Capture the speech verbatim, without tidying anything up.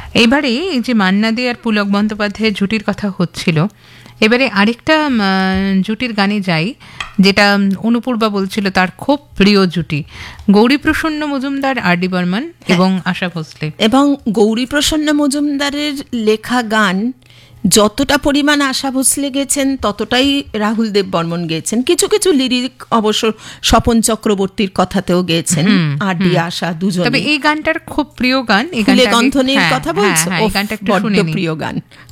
এইবারে এই যে মান্না দে আর পুলক বন্দ্যোপাধ্যায়ের জুটির কথা হচ্ছিল, এবারে আরেকটা জুটির গানে যাই, যেটা অনুপূর্বা বলছিল তার খুব প্রিয় জুটি, গৌরীপ্রসন্ন মজুমদার, আর ডি বর্মন এবং আশা ভোসলে। এবং গৌরীপ্রসন্ন মজুমদারের লেখা গান যতটা পরিমাণ আশা ভোসলে গেছেন ততটাই রাহুল দেব বর্মন গেয়েছেন। কিছু কিছু লিরিক অবশ্য স্বপন চক্রবর্তীর কথাতেও গেয়েছেন আর ডি আশা দুজন। তবে এই গানটার খুব প্রিয় গান, এই গানটা গন্ধনের কথা বলছো, এই গানটা একটু শুনে নিই। প্রিয় গান।